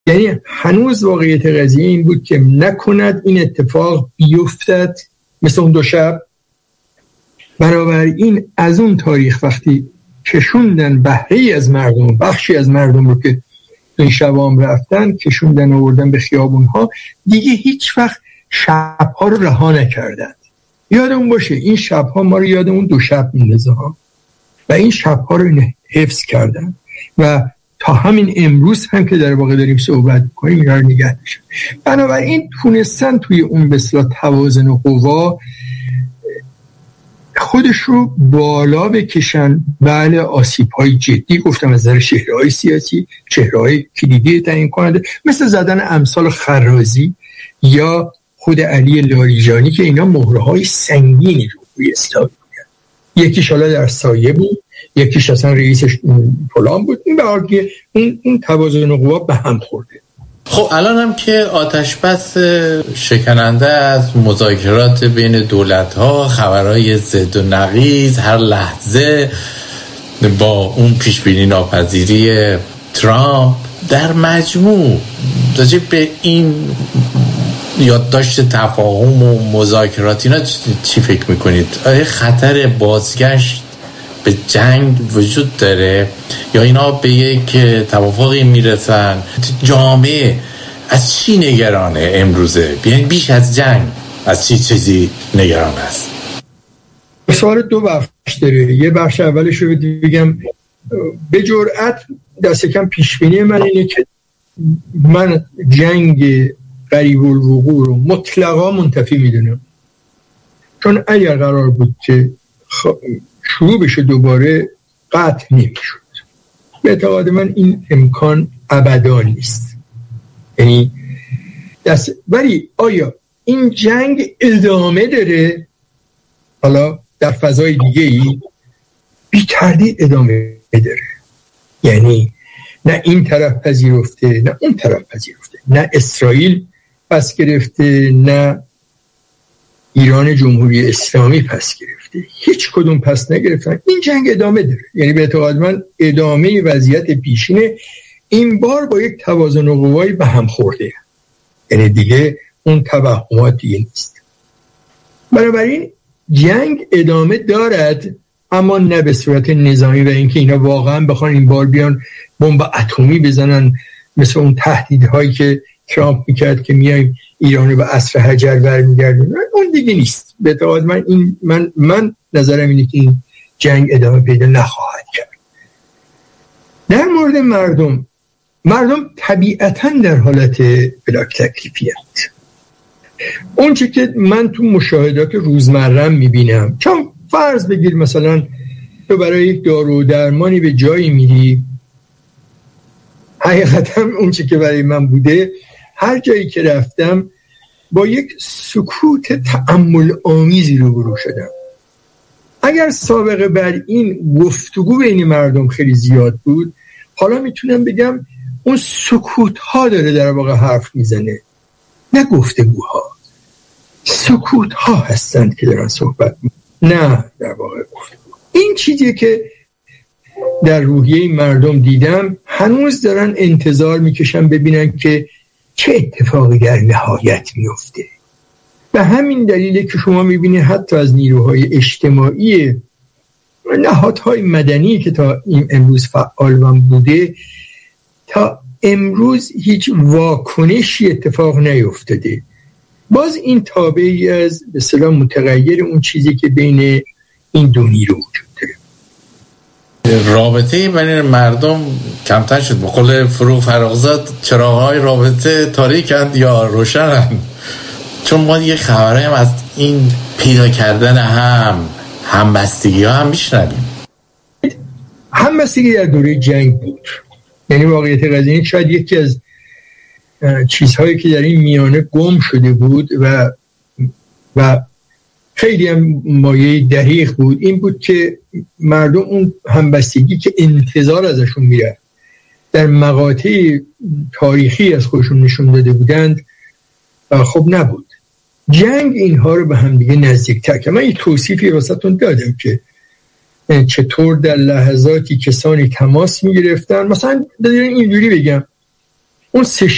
یعنی هنوز واقعیت قضیه این بود که نکند این اتفاق بیفتد مثل اون 2 شب. بنابراین از اون تاریخ وقتی کشوندن بهره‌ای از مردم، بخشی از مردم رو که این شبام رفتن کشوندن آوردن به خیابونها، دیگه هیچ وقت شبها رو رها نکردن. یادمون باشه این شبها ما رو یاد اون 2 شب میندازه ها، و این شبها رو حفظ کردن و تا همین امروز هم که در واقع داریم صحبت می‌کنیم اینا رو نگه داشتن. بنابراین تونستن توی اون به اصطلاح توازن قوا خودش رو بالا بکشن. بله آسیب‌های جدی گفتم از نظر چهره‌های سیاسی، چهره‌های کلیدی تعیین کننده مثل زدن امثال خرازی یا خود علی لاریجانی که اینا مهره‌های سنگینی روی اسلام بودن. یکیش حالا در سایه بود، یکیش اصلا رئیسش فلان بود. این به حال که اون توازن قوا به هم خورده. خب الان هم که آتش بس شکننده از مذاکرات بین دولت‌ها، خبرهای ضد و نقیض هر لحظه با اون پیشبینی ناپذیری ترامپ، در مجموع راجع به این یادداشت تفاهم و مذاکرات اینا چی فکر میکنید؟ آیا خطر بازگشت به جنگ وجود داره یا اینا به یک توافقی میرسن؟ جامعه از چی نگرانه امروزه؟ بیش از جنگ از چیزی نگران است؟ سوال 2 بخش داره. یه بخش اولش رو بگم به جرئت دست کم پیشبینی من اینه که من جنگ قریب الوقوع رو مطلقا منتفی میدونم، چون اگر قرار بود که شروع بشه دوباره قطع نمیشد. به اعتقاد من این امکان ابدا نیست. یعنی ولی آیا این جنگ ادامه داره حالا در فضای دیگه ای؟ بی تردید ادامه داره. یعنی نه این طرف پذیرفته نه اون طرف پذیرفته، نه اسرائیل پس گرفته نه ایران جمهوری اسلامی پس گرفته، هیچ کدوم پس نگرفتن. این جنگ ادامه داره. یعنی به اعتقاد من ادامه وضعیت پیشینه، این بار با یک توازن قوایی به هم خورده. یعنی دیگه اون توهمات دیگه نیست. بنابراین جنگ ادامه دارد، اما نه به صورت نظامی و اینکه اینا واقعا بخوان این بار بیان بمب اتمی بزنن مثل اون تهدیدهایی که ترامپ میکرد که میایم ایران رو به عصر حجر برمیگردونن. اون دیگه نیست. به اعتقاد من نظرم اینه که این جنگ ادامه پیدا نخواهد کرد. در مورد مردم طبیعتاً در حالت بلاک تکلیفیت. اون چی که من تو مشاهدات روزمرم میبینم، چون فرض بگیر مثلا تو برای یک دارو و درمانی به جایی میری، حقیقتا اون چی که برای من بوده، هر جایی که رفتم با یک سکوت تأمل آمیزی روبرو شدم. اگر سابقه بر این گفتگو بین مردم خیلی زیاد بود، حالا میتونم بگم اون سکوت ها داره در واقع حرف میزنه، نه گفتگوها. سکوت ها هستند که دارن صحبت میکنن، نه در واقع گفتگو. این چیزی که در روحیه مردم دیدم، هنوز دارن انتظار میکشن ببینن که چه اتفاقی در نهایت میفته. به همین دلیله که شما میبینید حتی از نیروهای اجتماعی نهادهای مدنی که تا این امروز فعال بوده، تا امروز هیچ واکنشی اتفاق نیفتاده. باز این تابعی از به اصطلاح متغیر اون چیزی که بین این دو نیرو وجود داره. رابطه بین مردم کمتر شد. به قول فروغ فراغزاد چراغ‌های رابطه تاریکند یا روشنند؟ چون ما دیگه خبرهایی هم از این پیدا کردن همبستگی ها هم میشنویم. همبستگی در دوره جنگ بود. یعنی واقعیت قضیه شاید یکی از چیزهایی که در این میانه گم شده بود و خیلی هم مایه دقیق بود، این بود که مردم اون همبستگی که انتظار ازشون میره در مقاطع تاریخی از خودشون نشون داده بودند خب نبود. جنگ اینها رو به هم دیگه نزدیک‌تر کرد. من یه توصیفی واسهتون دادم که چطور در لحظاتی کسانی تماس میگرفتن، مثلا اینجوری بگم، اون